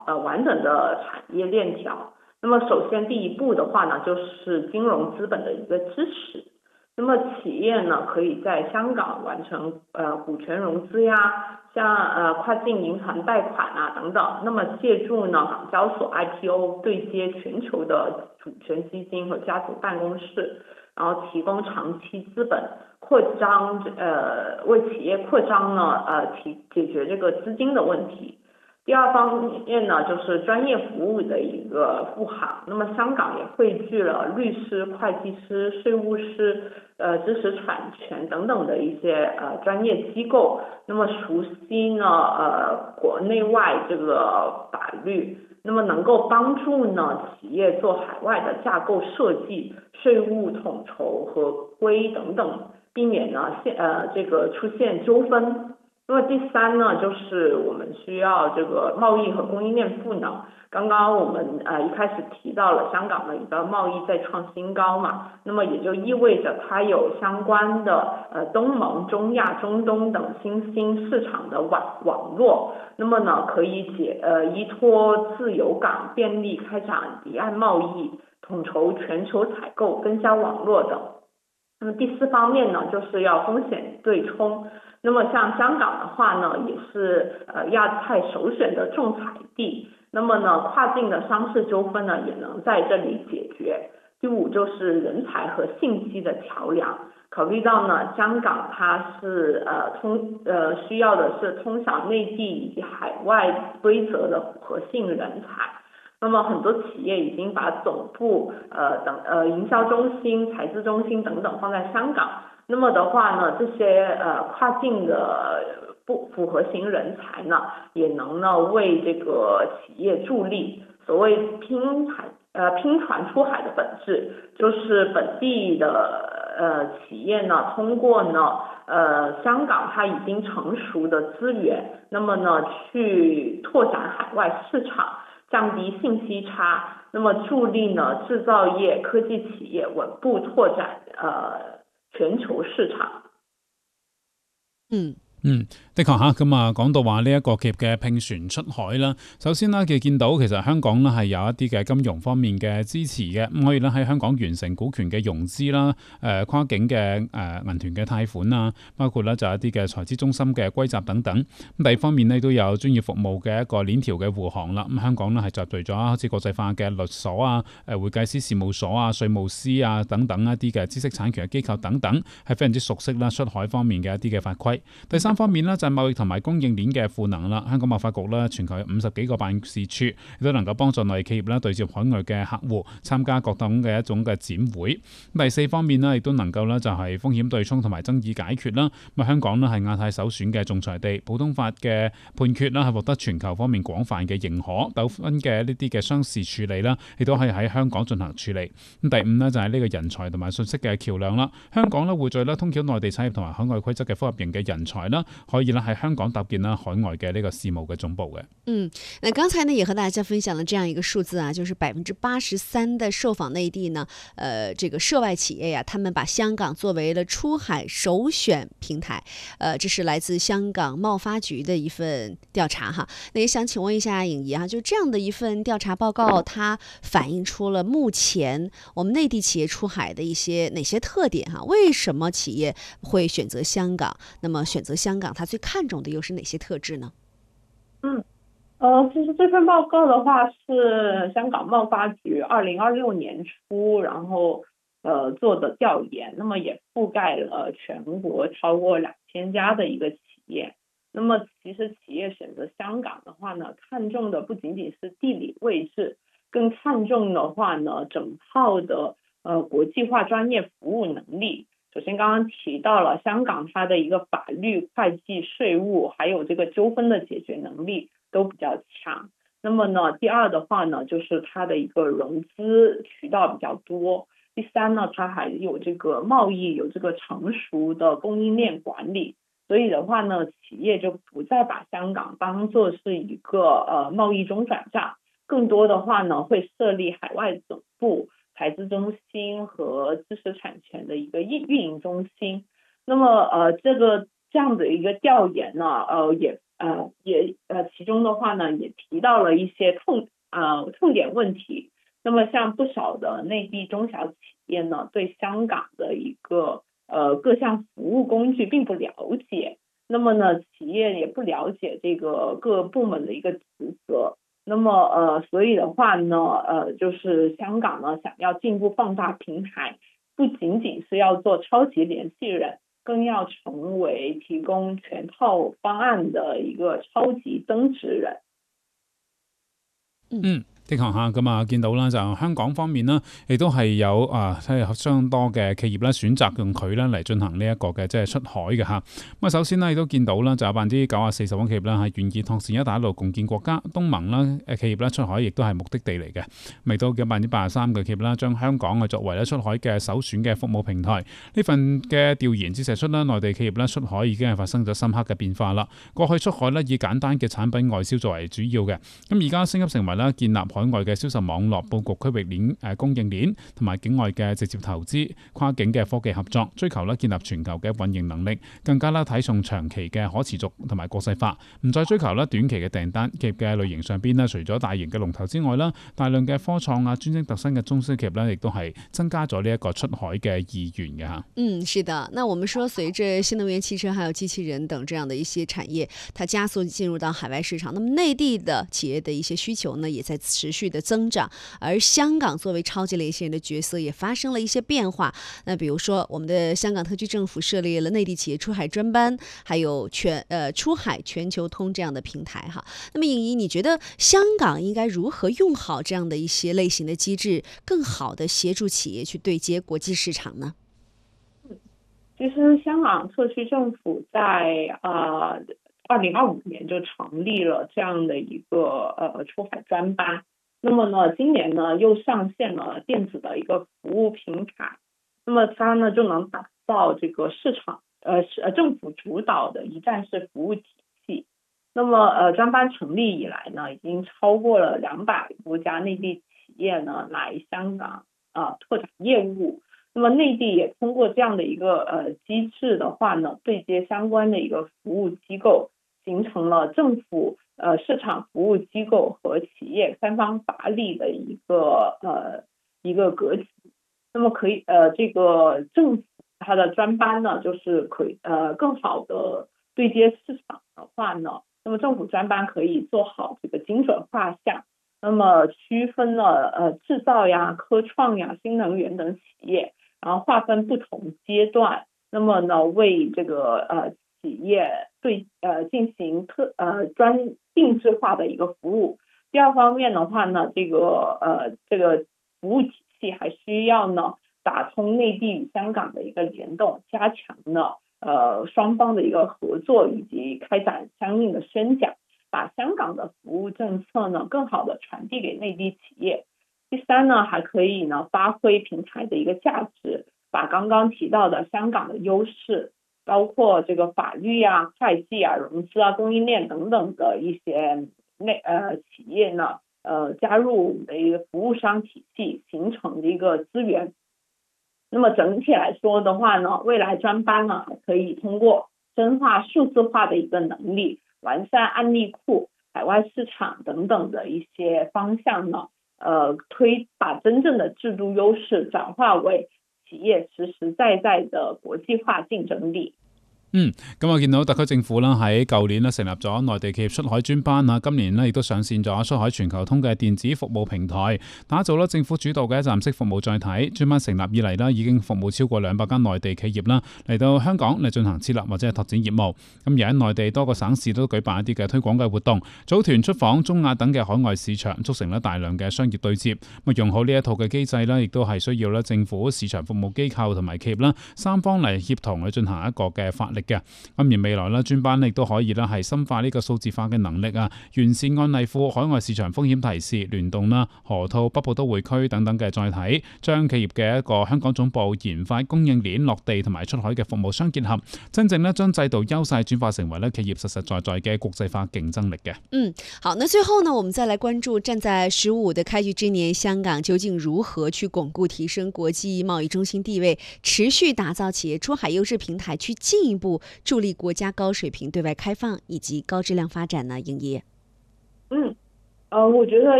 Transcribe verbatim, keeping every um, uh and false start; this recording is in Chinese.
呃完整的产业链条。那么首先第一步的话呢，就是金融资本的一个支持。那么企业呢，可以在香港完成呃股权融资呀，像呃跨境银行贷款啊等等。那么借助呢港交所 I P O 对接全球的主权基金和家族办公室，然后提供长期资本扩张，呃为企业扩张呢呃提解决这个资金的问题。第二方面呢，就是专业服务的一个复航。那么香港也汇聚了律师、会计师、税务师、呃知识产权等等的一些呃专业机构，那么熟悉呢呃国内外这个法律，那么能够帮助呢企业做海外的架构设计、税务统筹、合规等等，避免呢现呃这个出现纠纷。那么第三呢，就是我们需要这个贸易和供应链赋能。刚刚我们呃一开始提到了香港的一个贸易再创新高嘛，那么也就意味着它有相关的呃东盟、中亚、中东等新兴市场的网网络，那么呢可以解呃依托自由港便利开展离岸贸易，统筹全球采购、分销网络等。那么第四方面呢，就是要风险对冲。那么像香港的话呢，也是呃亚太首选的重彩地。那么呢，跨境的商事纠纷呢，也能在这里解决。第五就是人才和信息的桥梁。考虑到呢，香港它是呃通呃需要的是通晓内地以及海外规则的复合性人才。那么很多企业已经把总部呃等呃营销中心、财资中心等等放在香港。那么的话呢，这些呃跨境的不复合型人才呢，也能呢为这个企业助力。所谓拼海呃拼船出海的本质，就是本地的呃企业呢，通过呢呃香港它已经成熟的资源，那么呢去拓展海外市场。降低信息差，那么助力呢制造业、科技企业稳步拓展呃全球市场。 嗯。嗯，的確嚇，咁啊講到話呢一個企業嘅拼船出海啦，首先啦，佢見到其實香港咧係有一啲嘅金融方面嘅支持嘅，咁可以咧喺香港完成股權嘅融資啦，誒、呃、跨境嘅誒、呃、銀團嘅貸款啊，包括咧就一啲嘅財資中心嘅歸集等等。咁第二方面呢，都有專業服務嘅一個鏈條嘅護航啦。咁香港呢係集聚咗好似國際化嘅律所啊、誒會計師事務所啊、稅務師啊等等一啲嘅知識產權嘅機構等等，係非常之熟悉啦出海方面嘅一啲嘅法規。第三方面呢，就係貿易同埋供應鏈嘅賦能啦。香港貿發局呢，全球有五十幾個辦事處，亦都能夠幫助內地企業啦對接海外嘅客戶，參加各種嘅一種嘅展會。第四方面呢，亦都能夠呢就係風險對沖同埋爭議解決啦。咁香港呢係亞太首選嘅仲裁地，普通法嘅判決啦係獲得全球方面廣泛嘅認可，糾紛嘅呢啲嘅商事處理啦，亦都可以喺香港進行處理。咁第五呢，就係呢個人才同埋信息嘅橋梁啦。香港呢匯聚啦通曉內地產業同埋海外規則嘅複合型嘅人才啦。可以呢喺香港搭建啦海外嘅呢個事務嘅總部嘅。 嗯，那剛才呢也和大家分享了這樣一個數字啊，就是百分之八十三的受訪內地呢，呃，這個涉外企業呀，他們把香港作為了出海首選平台。呃，這是來自香港貿發局的一份調查哈。那也想請問一下穎儀啊，就這樣的一份調查報告，它反映出了目前我們內地企業出海的一些哪些特點哈？為什麼企業會選擇香港？那麼選擇香港，它最看重的又是哪些特質呢？ 嗯，呃，其實這份報告的話是香港貿發局二零二六年初，然後呃做的調研，那麼也覆蓋了全國超過兩千家的一個企業。那麼其實企業選擇香港的話呢，看重的不僅僅是地理位置，更看重的話呢，整套的呃國際化專業服務能力。首先剛剛提到了香港它的一個法律、會計、稅務還有這個糾紛的解決能力都比較強。那麼呢，第二的話呢，就是它的一個融資渠道比較多。第三呢，它還有這個貿易，有這個成熟的供應鏈管理。所以的話呢，企業就不再把香港當作是一個呃貿易中轉站，更多的話呢，會設立海外總部、財資中心和知識產權的一個運營中心。那麼呃，這個這樣的一個調研呢，呃，也呃也呃其中的话呢也提到了一些痛呃痛点问题。那么像不少的内地中小企业呢，对香港的一个呃各项服务工具并不了解，那么呢企业也不了解这个各部门的一个职责。那么呃，所以的话呢，呃，就是香港呢想要进一步放大平台，不仅仅是要做超级联系人，更要成为提供全套方案的一个超級增值人。 嗯。的確嚇，咁啊見到啦，就香港方面啦，亦都係有啊，即係相當多嘅企業咧選擇用佢咧嚟進行呢一個嘅即係出海嘅嚇。咁啊，首先咧亦都見到啦，就有百分之九啊四十嘅企業啦係願意拓展一帶一路共建國家東盟啦誒企業咧出海，亦都係目的地嚟嘅。未到嘅百分之八十三嘅企業啦，將香港啊作為咧出海嘅首選嘅服務平台。呢份嘅調研指出啦，內地企業咧出海已經係發生咗深刻嘅變化啦。過去出海咧以簡單嘅產品外銷作為主要嘅，咁而家升級成為啦建立海外嘅銷售網絡，佈局區域鏈誒供應鏈，同埋境外嘅直接投資、跨境嘅科技合作，追求咧建立全球嘅運營能力，更加啦睇重長期嘅可持續同埋國際化，唔再追求咧短期嘅訂單。企業嘅類型上邊咧，除咗大型嘅龍頭之外啦，大量嘅科創啊、專精特新嘅中小企業咧，亦都係增加咗呢一個出海嘅意願嘅嚇。 嗯，是的。那我們說，隨着新能源汽車還有機器人等這樣的一些產業，它加速進入到海外市場，那麼內地的企業的一些需求呢，也在持續的增長，而香港作為超級聯繫人的角色也發生了一些變化。那比如說，我們的香港特區政府設立了內地企業出海專班，還有全呃出海全球通這樣的平台哈。那麼穎儀，你覺得香港應該如何用好這樣的一些類型的機制，更好的協助企業去對接國際市場呢？ 其實香港特區政府在呃二零二五年就成立了這樣的一個呃出海專班。那麼呢，今年呢又上線了電子的一個服務平台，那麼它呢就能打造這個市場呃呃政府主導的一站式服務體系。那麼呃專班成立以來呢，已經超過了兩百多家內地企業呢來香港啊、呃、拓展業務。那麼內地也通過這樣的一個呃機制的話呢，對接相關的一個服務機構，形成了政府呃市場服務機構和企業三方發力的一個呃一個格局。那麼可以呃這個政府它的專班呢，就是可以呃更好的對接市場的話呢，那麼政府專班可以做好這個精準畫像，那麼區分了呃製造呀、科創呀、新能源等企業，然後劃分不同階段，那麼呢為這個呃企業對呃進行特呃專定制化的一個服務。第二方面的話呢，這個呃這個服務體系還需要呢打通內地與香港的一個聯動，加強呢呃雙方的一個合作，以及開展相應的宣講，把香港的服務政策呢更好的傳遞給內地企業。第三呢，還可以呢發揮平台的一個價值，把剛剛提到的香港的優勢，包括這個法律啊、會計啊、融資啊、供應鏈等等的一些內呃企業呢，呃加入我們的一個服務商體系，形成的一個資源。那麼整體來說的話呢，未來專班呢可以通過深化數字化的一個能力，完善案例庫、海外市場等等的一些方向呢，呃推把真正的制度優勢轉化為企業實實在在的國際化競爭力。 嗯，咁我見到特區政府啦喺舊年咧成立咗內地企業出海專班啊，今年咧亦都上線咗出海全球通嘅電子服務平台，打造咗政府主導嘅一站式服務載體。專班成立以嚟啦，已經服務超過兩百間內地企業啦，嚟到香港嚟進行設立或者係拓展業務。咁而喺內地多個省市都舉辦一啲嘅推廣嘅活動，組團出訪中亞等嘅海外市場，促成咗大量嘅商業對接。咁用好呢一套嘅機制啦，亦都係需要咧政府、市場服務機構同埋企業啦三方嚟協同去進行一個嘅發力。嘅咁而未來咧，專班亦都可以咧係深化呢個數字化嘅能力啊，完善案例庫、海外市場風險提示、聯動啦、河套、北部都會區等等嘅載體，將企業嘅一個香港總部研發、供應鏈落地同埋出海嘅服務相結合，真正咧將制度優勢轉化成為咧企業實實在在嘅國際化競爭力嘅。 嗯，好，那最後呢，我們再來關注站在十五的開局之年，香港究竟如何去鞏固提升國際貿易中心地位，持續打造企業出海優勢平台，去進一步步助力国家高水平对外开放以及高质量发展呢？英一。 嗯，呃，我觉得